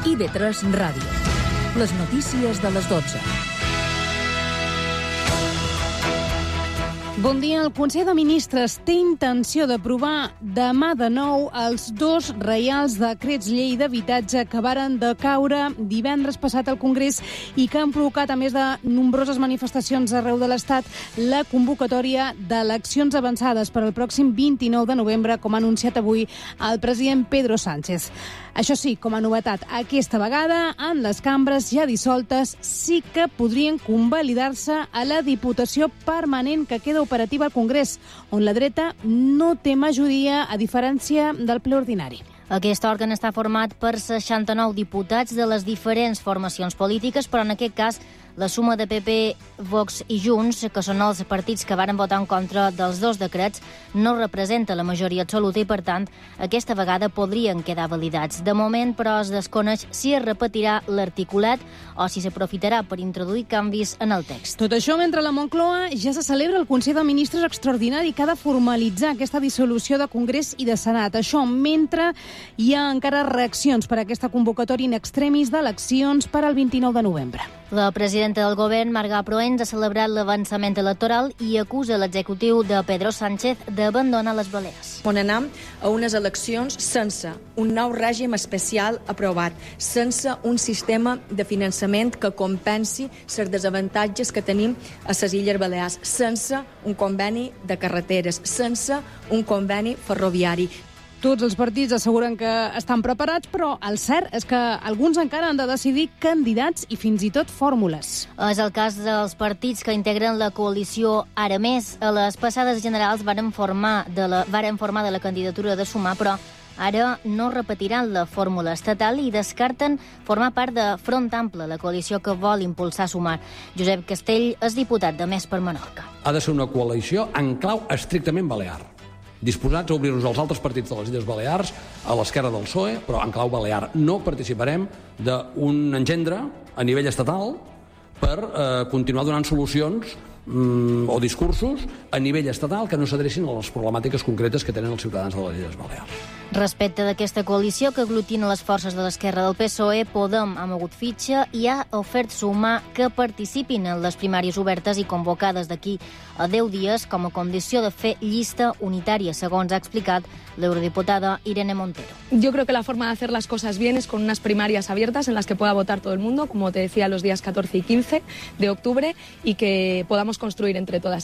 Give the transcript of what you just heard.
IB3 Ràdio. Les notícies de les 12. Bon dia. El Consell de Ministres té intenció d'aprovar demà de nou els 2 reials decrets llei d'habitatge que varen decaure divendres passat al Congrés i que han provocat, a més de nombroses manifestacions arreu de l'Estat, la convocatòria d'eleccions avançades per al pròxim 29 de novembre, com ha anunciat avui el president Pedro Sánchez. Això sí, com a novetat, aquesta vegada, en les cambres ja dissoltes, sí que podrien convalidar-se a la Diputació Permanent que queda operativa al Congrés, on la dreta no té majoria, a diferència del ple ordinari. Aquest òrgan està format per 69 diputats de les diferents formacions polítiques, però en aquest cas la suma de PP, Vox i Junts, que són els partits que varen votar en contra dels 2 decrets, no representa la majoria absoluta i, per tant, aquesta vegada podrien quedar validats. De moment, però, es desconeix si es repetirà l'articulat o si s'aprofitarà per introduir canvis en el text. Tot això mentre la Moncloa ja se celebra el Consell de Ministres extraordinari que ha de formalitzar aquesta dissolució de Congrés i de Senat. Això mentre hi ha encara reaccions per a aquesta convocatòria in extremis d'eleccions per al 29 de novembre. La presidenta del govern, Marga Proens, ha celebrat l'avançament electoral i acusa l'executiu de Pedro Sánchez d'abandonar les Balears. On anem a unes eleccions sense un nou règim especial aprovat, sense un sistema de finançament que compensi els desavantatges que tenim a les Illes Balears, sense un conveni de carreteres, sense un conveni ferroviari. Tots els partits asseguren que estan preparats, però el cert és que alguns encara han de decidir candidats i fins i tot fórmules. És el cas dels partits que integren la coalició Ara Més. A les passades generals varen formar de la candidatura de Sumar, però ara no repetiran la fórmula estatal i descarten formar part de Front Ample, la coalició que vol impulsar Sumar. Josep Castell és diputat de Més per Menorca. Ha de ser una coalició en clau estrictament balear, disposats a obrir-nos als altres partits de les Illes Balears, a l'esquerra del PSOE, però en clau balear. No participarem d'un engendre a nivell estatal per continuar donant solucions o discursos a nivell estatal que no s'adrecin a les problemàtiques concretes que tenen els ciutadans de les Illes Balears. Respecte d'aquesta coalició que aglutina les forces de l'esquerra del PSOE, Podem ha mogut fitxa i ha ofert Sumar que participin en les primàries obertes i convocades d'aquí a 10 dies com a condició de fer llista unitària, segons ha explicat l'eurodiputada Irene Montero. Yo creo que la forma de hacer las cosas bien es con unas primarias abiertas en las que pueda votar todo el mundo, como te decía, los días 14 y 15 de octubre, y que podamos construir entre todas.